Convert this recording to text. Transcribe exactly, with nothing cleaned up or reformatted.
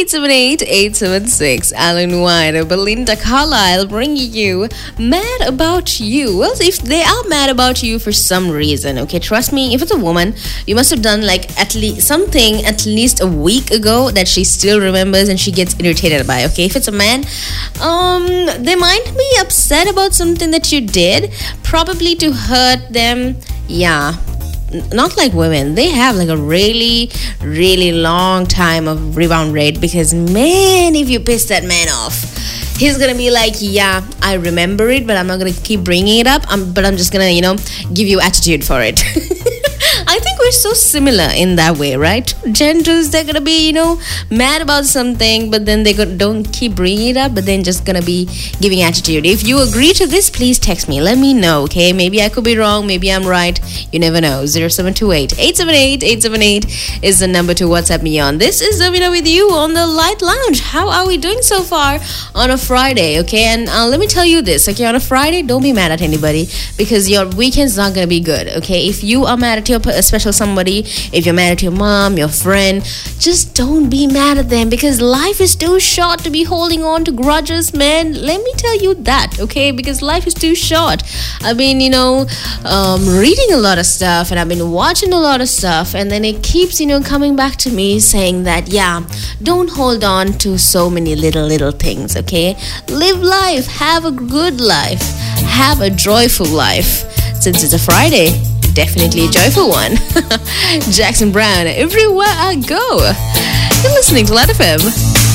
eight seven eight, eight seven six. Alan White, Belinda Carlisle bringing you Mad About You. Well, if they are mad about you for some reason, okay, trust me, if it's a woman, you must have done like at least something at least a week ago that she still remembers and she gets irritated by, okay? If it's a man, um, they might be upset about something that you did, probably to hurt them. Yeah, not like women. They have like a really, really long time of rebound rate because, man, if you piss that man off, he's gonna be like, yeah, I remember it, but I'm not gonna keep bringing it up. I'm, but I'm just gonna, you know, give you attitude for it. I think we're so similar in that way, right? Two genders, they're gonna be, you know, mad about something, but then they go- don't keep bringing it up, but then just gonna be giving attitude. If you agree to this, please text me. Let me know, okay? Maybe I could be wrong. Maybe I'm right. You never know. zero seven two eight, eight seven eight, eight seven eight is the number to WhatsApp me on. This is Zavina with you on the Light Lounge. How are we doing so far on a Friday, okay? And uh, let me tell you this, okay? On a Friday, don't be mad at anybody because your weekend's not gonna be good, okay? If you are mad at your a special somebody, if you're mad at your mom, your friend, just don't be mad at them because life is too short to be holding on to grudges, man. Let me tell you that, okay? Because life is too short. I've been, you know, um, reading a lot of stuff and I've been watching a lot of stuff, and then it keeps, you know, coming back to me saying that, yeah, don't hold on to so many little, little things, okay? Live life, have a good life, have a joyful life. Since it's a Friday, definitely a joyful one. Jackson Browne, Everywhere I Go. You're listening to Light F M.